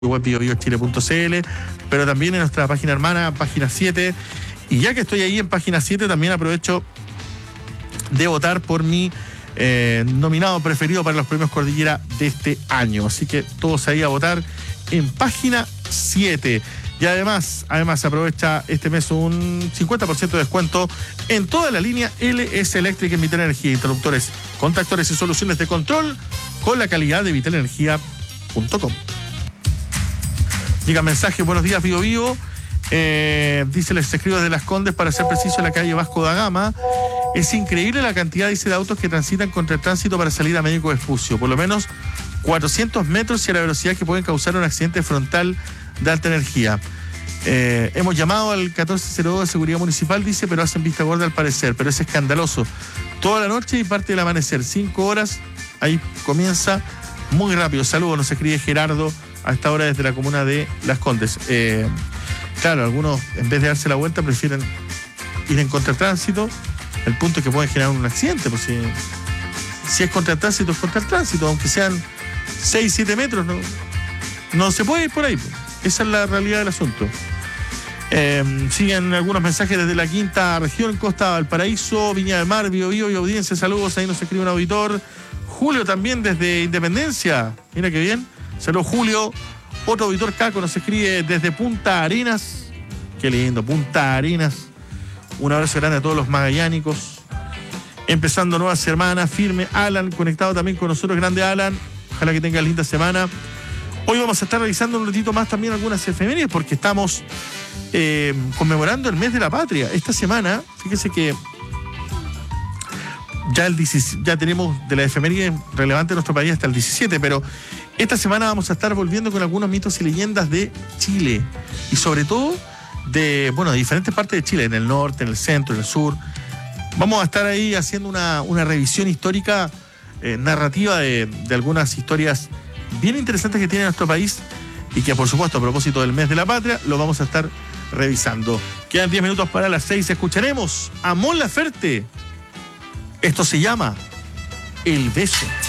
web biobiochile.cl, pero también en nuestra página hermana, página 7. Y ya que estoy ahí en página 7, también aprovecho de votar por mi nominado preferido para los premios Cordillera de este año. Así que todos ahí a votar en página 7. Y además aprovecha este mes un 50% de descuento en toda la línea LS Electric en Vital Energía, interruptores, contactores y soluciones de control con la calidad de vitalenergia.com. Llega mensaje, buenos días, Bio Bio. Dice, les escribo desde Las Condes, para ser preciso, en la calle Vasco da Gama. Es increíble la cantidad, dice, de autos que transitan contra el tránsito para salir a Médico Vespucio. Por lo menos 400 metros y a la velocidad que pueden causar un accidente frontal de alta energía. Hemos llamado al 1402 de Seguridad Municipal, dice, pero hacen vista gorda al parecer. Pero es escandaloso. Toda la noche y parte del amanecer. 5 horas, ahí comienza muy rápido. Saludos, nos escribe Gerardo a esta hora desde la comuna de Las Condes. Claro, algunos en vez de darse la vuelta prefieren ir en contratránsito. El punto es que pueden generar un accidente, pues si es contratránsito, es contratránsito, aunque sean 6-7 metros, no se puede ir por ahí. Pues. Esa es la realidad del asunto. Siguen algunos mensajes desde la quinta región, Costa Valparaíso, Viña del Mar, Bio Bio y audiencia. Saludos, ahí nos escribe un auditor. Julio también desde Independencia. Mira qué bien. Saludos, Julio. Otro auditor Caco nos escribe desde Punta Arenas. Qué lindo, Punta Arenas. Un abrazo grande a todos los magallánicos. Empezando nueva semana, firme. Alan, conectado también con nosotros. Grande Alan. Ojalá que tenga linda semana. Hoy vamos a estar revisando un ratito más también algunas efemérides porque estamos conmemorando el mes de la patria. Esta semana, fíjese que ya tenemos de la efeméride relevante en nuestro país hasta el 17, pero esta semana vamos a estar volviendo con algunos mitos y leyendas de Chile y sobre todo de diferentes partes de Chile, en el norte, en el centro, en el sur. Vamos a estar ahí haciendo una revisión histórica, narrativa de algunas historias bien interesantes que tiene nuestro país y que, por supuesto, a propósito del mes de la patria, lo vamos a estar revisando. Quedan 10 minutos para las 6. Escucharemos a Mon Laferte. Esto se llama El Beso.